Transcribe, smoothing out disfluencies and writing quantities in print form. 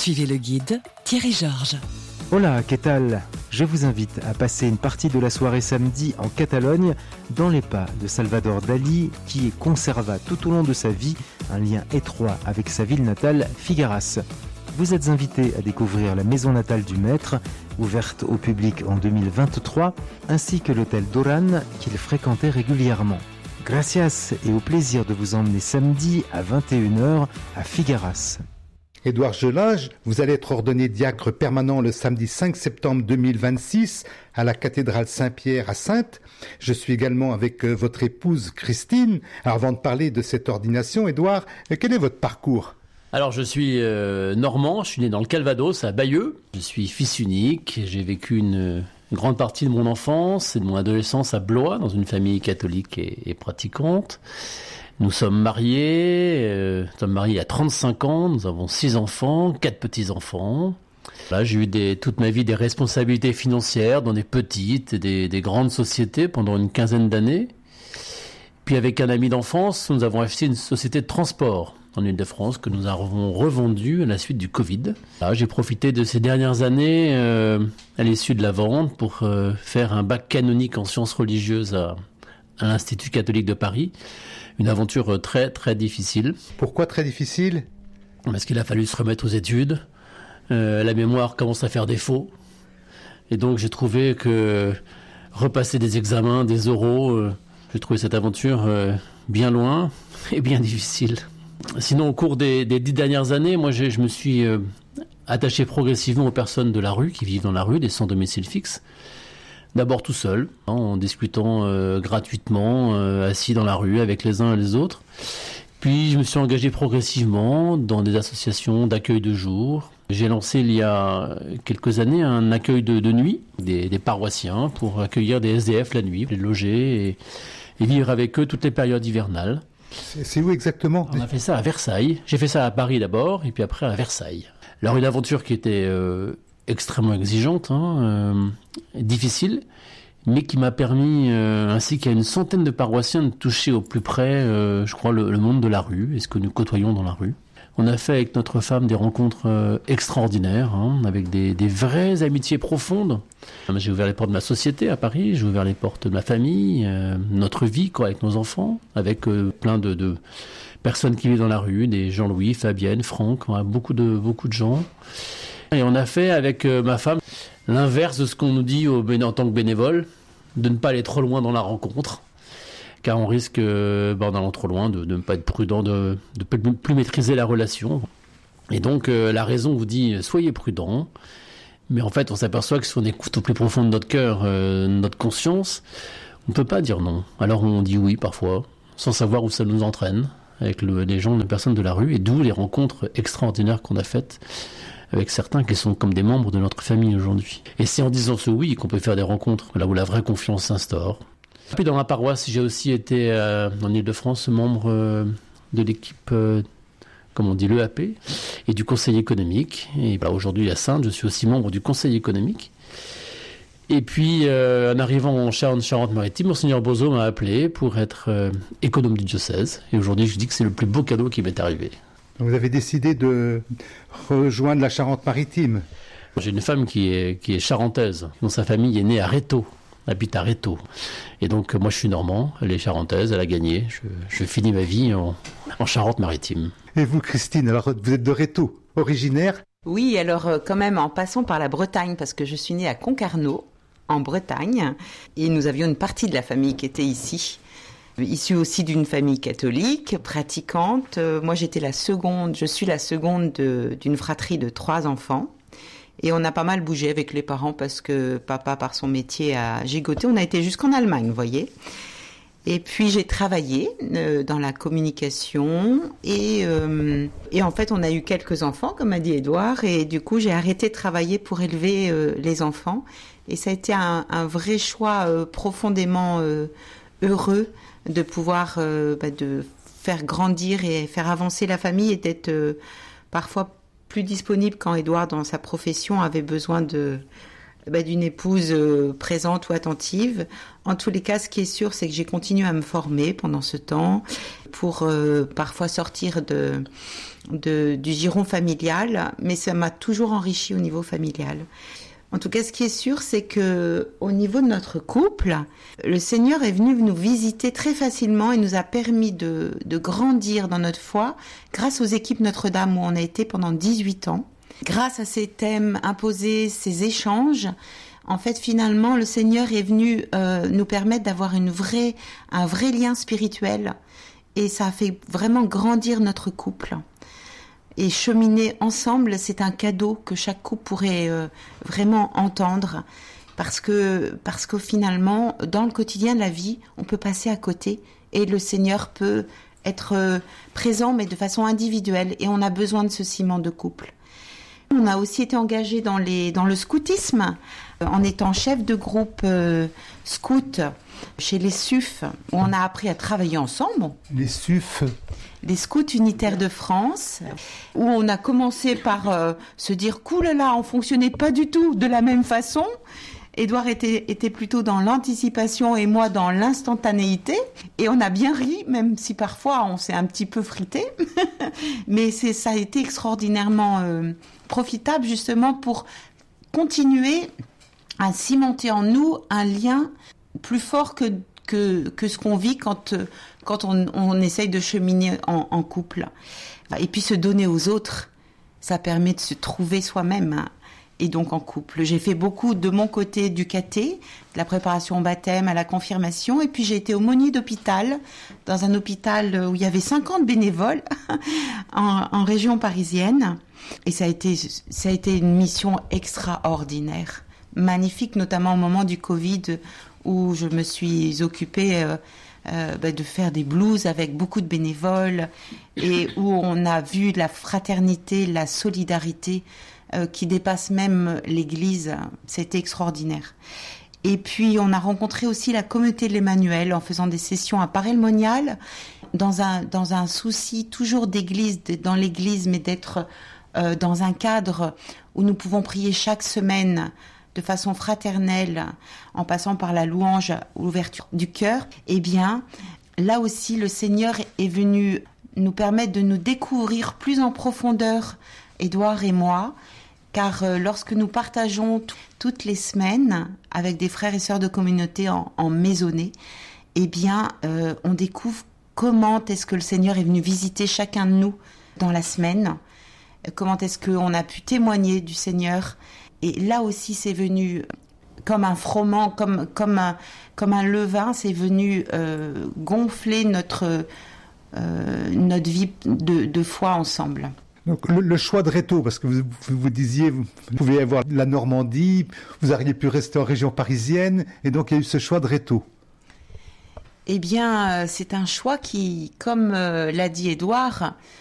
Suivez le guide Thierry Georges. Hola, ¿qué tal? Je vous invite à passer une partie de la soirée samedi en Catalogne, dans les pas de Salvador Dalí, qui conserva tout au long de sa vie un lien étroit avec sa ville natale, Figueras. Vous êtes invité à découvrir la maison natale du maître, ouverte au public en 2023, ainsi que l'hôtel Doran qu'il fréquentait régulièrement. Gracias et au plaisir de vous emmener samedi à 21h à Figueras. Édouard Gelage, vous allez être ordonné diacre permanent le samedi 5 septembre 2026 à la cathédrale Saint-Pierre à Saintes. Je suis également avec votre épouse Christine. Alors avant de parler de cette ordination, Édouard, quel est votre parcours ? Alors je suis normand, je suis né dans le Calvados, à Bayeux. Je suis fils unique, j'ai vécu une grande partie de mon enfance et de mon adolescence à Blois, dans une famille catholique et pratiquante. Nous sommes mariés à 35 ans, nous avons 6 enfants, 4 petits-enfants. Là, j'ai eu toute ma vie des responsabilités financières dans des petites et des grandes sociétés pendant une quinzaine d'années. Puis avec un ami d'enfance, nous avons acheté une société de transport en Île-de-France que nous avons revendue à la suite du Covid. Là, j'ai profité de ces dernières années à l'issue de la vente pour faire un bac canonique en sciences religieuses à l'Institut catholique de Paris. Une aventure très très difficile. Pourquoi très difficile ? Parce qu'il a fallu se remettre aux études. La mémoire commence à faire défaut. Et donc j'ai trouvé que repasser des examens, des oraux, j'ai trouvé cette aventure bien loin et bien difficile. Sinon, au cours des 10 dernières années, moi je me suis attaché progressivement aux personnes de la rue, qui vivent dans la rue, des sans domicile fixe. D'abord tout seul, en discutant gratuitement, assis dans la rue avec les uns et les autres. Puis je me suis engagé progressivement dans des associations d'accueil de jour. J'ai lancé il y a quelques années un accueil de nuit, des paroissiens, pour accueillir des SDF la nuit, les loger et vivre avec eux toutes les périodes hivernales. C'est où exactement ? On a fait ça à Versailles. J'ai fait ça à Paris d'abord, et puis après à Versailles. Alors une aventure qui était extrêmement exigeante, difficile, mais qui m'a permis, ainsi qu'à une centaine de paroissiens, de toucher au plus près, je crois, le monde de la rue et ce que nous côtoyons dans la rue. On a fait avec notre femme des rencontres extraordinaires, avec des vraies amitiés profondes. J'ai ouvert les portes de ma société à Paris, j'ai ouvert les portes de ma famille, notre vie avec nos enfants, avec plein de personnes qui vivent dans la rue, des Jean-Louis, Fabienne, Franck, beaucoup de gens. Et on a fait avec ma femme l'inverse de ce qu'on nous dit en tant que bénévole, de ne pas aller trop loin dans la rencontre, car on risque, en allant trop loin, de ne pas être prudent, de ne plus maîtriser la relation. Et donc la raison vous dit soyez prudent, mais en fait on s'aperçoit que si on écoute au plus profond de notre cœur, notre conscience, on ne peut pas dire non. Alors on dit oui parfois, sans savoir où ça nous entraîne, avec des gens, des personnes de la rue, et d'où les rencontres extraordinaires qu'on a faites avec certains qui sont comme des membres de notre famille aujourd'hui. Et c'est en disant ce oui qu'on peut faire des rencontres, là où la vraie confiance s'instaure. Puis dans ma paroisse, j'ai aussi été en Île-de-France membre de l'équipe, comme on dit, l'EAP, et du conseil économique. Et aujourd'hui à Saintes, je suis aussi membre du conseil économique. Et puis, en arrivant en Charente-Maritime, Monseigneur Bozo m'a appelé pour être économe du diocèse. Et aujourd'hui, je dis que c'est le plus beau cadeau qui m'est arrivé. Vous avez décidé de rejoindre la Charente-Maritime. J'ai une femme qui est charentaise, dont sa famille est née à Rétaux, habite à Rétaux. Et donc moi je suis normand, elle est charentaise, elle a gagné. Je finis ma vie en Charente-Maritime. Et vous Christine, alors vous êtes de Rétaux, originaire ? Oui, alors quand même en passant par la Bretagne, parce que je suis née à Concarneau, en Bretagne, et nous avions une partie de la famille qui était ici. Issue aussi d'une famille catholique, pratiquante. Moi, je suis la seconde d'une fratrie de 3 enfants. Et on a pas mal bougé avec les parents parce que papa, par son métier, a gigoté. On a été jusqu'en Allemagne, vous voyez. Et puis, j'ai travaillé dans la communication. Et en fait, on a eu quelques enfants, comme a dit Édouard. Et du coup, j'ai arrêté de travailler pour élever les enfants. Et ça a été un vrai choix profondément heureux de pouvoir de faire grandir et faire avancer la famille et d'être parfois plus disponible quand Édouard, dans sa profession, avait besoin d'une épouse présente ou attentive. En tous les cas, ce qui est sûr, c'est que j'ai continué à me former pendant ce temps pour parfois sortir du giron familial, mais ça m'a toujours enrichi au niveau familial. En tout cas, ce qui est sûr, c'est que au niveau de notre couple, le Seigneur est venu nous visiter très facilement et nous a permis de grandir dans notre foi grâce aux équipes Notre-Dame où on a été pendant 18 ans. Grâce à ces thèmes imposés, ces échanges, en fait, finalement, le Seigneur est venu nous permettre d'avoir un vrai lien spirituel et ça a fait vraiment grandir notre couple. Et cheminer ensemble, c'est un cadeau que chaque couple pourrait vraiment entendre parce que finalement, dans le quotidien de la vie, on peut passer à côté et le Seigneur peut être présent mais de façon individuelle et on a besoin de ce ciment de couple. On a aussi été engagé dans le scoutisme en étant chef de groupe scout chez les SUF où on a appris à travailler ensemble. Les SUF, les scouts unitaires de France, où on a commencé par se dire « Oulala, on fonctionnait pas du tout de la même façon ». Édouard était plutôt dans l'anticipation et moi dans l'instantanéité. Et on a bien ri, même si parfois on s'est un petit peu frité. Mais ça a été extraordinairement profitable justement pour continuer à cimenter en nous un lien plus fort que ce qu'on vit quand on essaye de cheminer en couple. Et puis se donner aux autres, ça permet de se trouver soi-même, hein, et donc en couple. J'ai fait beaucoup de mon côté du caté, de la préparation au baptême, à la confirmation, et puis j'ai été aumônier d'hôpital, dans un hôpital où il y avait 50 bénévoles en région parisienne. Et ça a été une mission extraordinaire, magnifique, notamment au moment du Covid, où je me suis occupée de faire des blues avec beaucoup de bénévoles et où on a vu la fraternité, la solidarité qui dépasse même l'Église. C'était extraordinaire. Et puis on a rencontré aussi la communauté de l'Emmanuel en faisant des sessions à Paray-le-Monial dans un souci toujours d'église, dans l'église, mais d'être dans un cadre où nous pouvons prier chaque semaine de façon fraternelle, en passant par la louange, l'ouverture du cœur. Eh bien, là aussi, le Seigneur est venu nous permettre de nous découvrir plus en profondeur, Édouard et moi, car lorsque nous partageons toutes les semaines avec des frères et sœurs de communauté en maisonnée, eh bien, on découvre comment est-ce que le Seigneur est venu visiter chacun de nous dans la semaine, comment est-ce qu'on a pu témoigner du Seigneur. Et là aussi, c'est venu comme un froment, comme un levain, c'est venu gonfler notre vie de foi ensemble. Donc le choix de Rétaux, parce que vous disiez, vous pouvez avoir la Normandie, vous auriez pu rester en région parisienne, et donc il y a eu ce choix de Rétaux. Eh bien, c'est un choix qui, comme l'a dit Édouard,